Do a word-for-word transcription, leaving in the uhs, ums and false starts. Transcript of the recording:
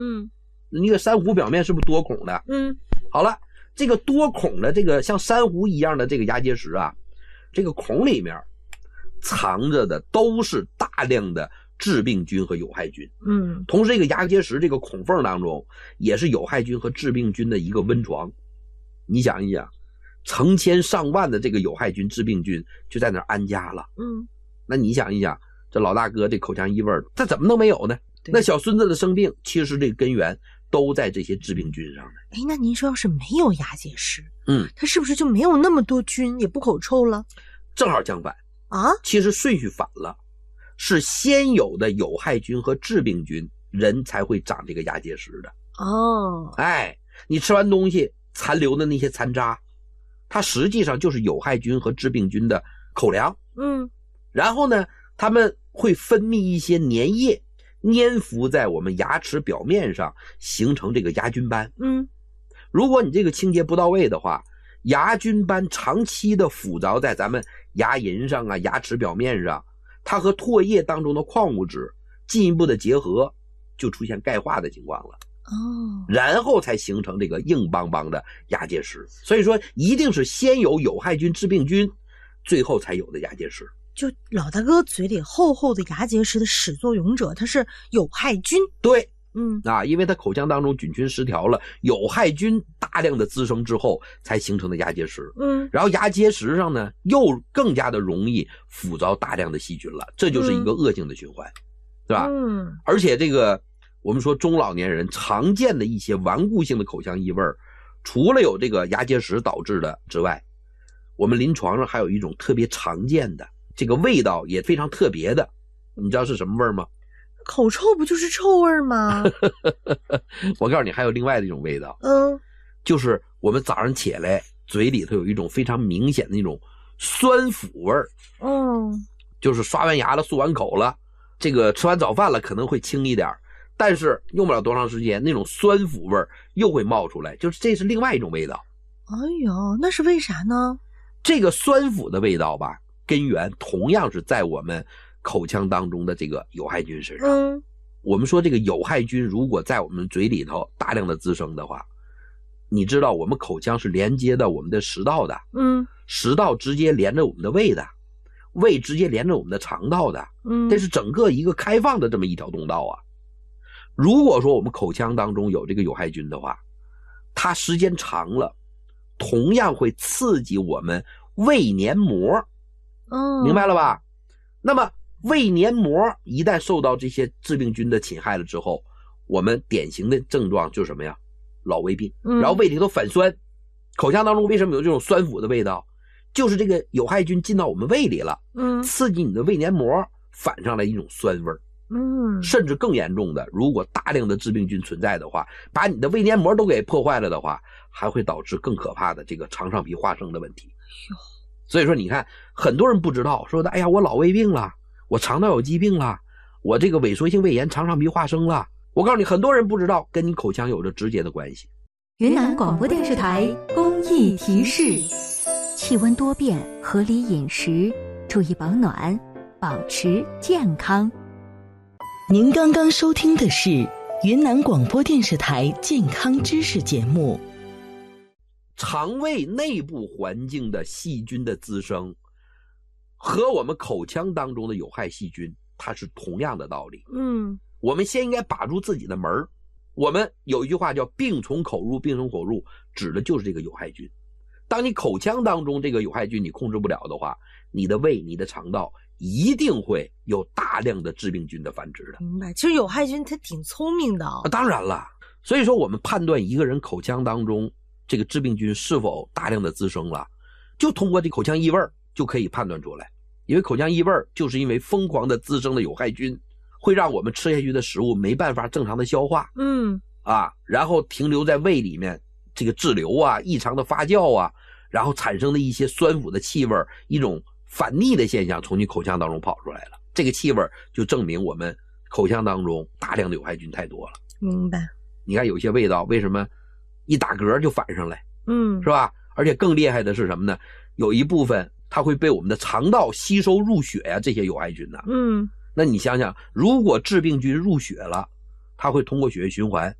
嗯， 那个珊瑚表面是不是多孔的？ 嗯， 好了，这个多孔的这个像珊瑚一样的这个牙结石啊，这个孔里面藏着的都是大量的致病菌和有害菌。 嗯， 同时这个牙结石这个孔缝当中也是有害菌和致病菌的一个温床。你想一想，成千上万的这个有害菌致病菌就在那儿安家了。 嗯， 那你想一想，这老大哥这口腔异味他怎么能没有呢？那小孙子的生病其实这个根源都在这些致病菌上呢。 哎，那您说要是没有牙结石， 嗯， 它是不是就没有那么多菌，也不口臭了？ 正好相反啊， 其实顺序反了，是先有的有害菌和致病菌，人才会长这个牙结石的。 哦， 哎，你吃完东西残留的那些残渣，它实际上就是有害菌和致病菌的口粮。 嗯， 然后呢，它们会分泌一些粘液，粘附在我们牙齿表面上，形成这个牙菌斑。 嗯， 如果你这个清洁不到位的话，牙菌斑长期的附着在咱们牙龈上啊、牙齿表面上，它和唾液当中的矿物质进一步的结合，就出现钙化的情况了。 哦， 然后才形成这个硬邦邦的牙结石。所以说一定是先有有害菌致病菌，最后才有的牙结石。 就老大哥嘴里厚厚的牙结石的始作俑者，它是有害菌。 对， 嗯啊，因为它口腔当中菌群失调了，有害菌大量的滋生之后才形成的牙结石。 嗯， 然后牙结石上呢又更加的容易附着大量的细菌了，这就是一个恶性的循环，对吧？ 嗯， 而且这个我们说中老年人常见的一些顽固性的口腔异味，除了有这个牙结石导致的之外，我们临床上还有一种特别常见的，这个味道也非常特别的，你知道是什么味吗？ 口臭不就是臭味吗？ 我告诉你，还有另外的一种味道， 嗯， 就是我们早上起来嘴里头有一种非常明显的那种酸腐味儿。 哦， 就是刷完牙了、漱完口了，这个吃完早饭了可能会轻一点，但是用不了多长时间，那种酸腐味又会冒出来，就是这是另外一种味道。 哎呦，那是为啥呢？ 这个酸腐的味道吧，根源同样是在我们口腔当中的这个有害菌身上。 嗯， 我们说这个有害菌如果在我们嘴里头大量的滋生的话，你知道我们口腔是连接到我们的食道的， 嗯， 食道直接连着我们的胃的，胃直接连着我们的肠道的， 嗯， 这是整个一个开放的这么一条通道啊。如果说我们口腔当中有这个有害菌的话，它时间长了，同样会刺激我们胃黏膜， 哦， 明白了吧？那么胃黏膜一旦受到这些致病菌的侵害了之后，我们典型的症状就是什么呀？老胃病，然后胃里头反酸，口腔当中为什么有这种酸腐的味道？就是这个有害菌进到我们胃里了， 嗯， 刺激你的胃黏膜，反上来一种酸味儿。 嗯， 甚至更严重的，如果大量的致病菌存在的话，把你的胃黏膜都给破坏了的话，还会导致更可怕的这个肠上皮化生的问题。所以说你看很多人不知道，说的哎呀我老胃病了，我肠道有疾病了，我这个萎缩性胃炎肠上皮化生了，我告诉你很多人不知道跟你口腔有着直接的关系。 云南广播电视台公益提示：气温多变，合理饮食，注意保暖，保持健康。 您刚刚收听的是云南广播电视台健康知识节目。 肠胃内部环境的细菌的滋生和我们口腔当中的有害细菌它是同样的道理。 嗯， 我们先应该把住自己的门。我们有一句话叫病从口入，病从口入，指的就是这个有害菌。当你口腔当中这个有害菌你控制不了的话，你的胃、你的肠道一定会有大量的致病菌的繁殖的。 明白。其实有害菌它挺聪明的哦。 啊，当然了，所以说我们判断一个人口腔当中这个致病菌是否大量的滋生了，就通过这口腔异味就可以判断出来。因为口腔异味就是因为疯狂的滋生的有害菌，会让我们吃下去的食物没办法正常的消化， 嗯， 啊，然后停留在胃里面，这个滞留啊、异常的发酵啊，然后产生的一些酸腐的气味，一种反逆的现象从你口腔当中跑出来了。这个气味就证明我们口腔当中大量的有害菌太多了。 明白。 你看有些味道为什么一打嗝就反上来， 嗯， 是吧？而且更厉害的是什么呢？有一部分它会被我们的肠道吸收入血呀、啊，这些有害菌呢。 嗯， 那你想想，如果致病菌入血了， 它会通过血液循环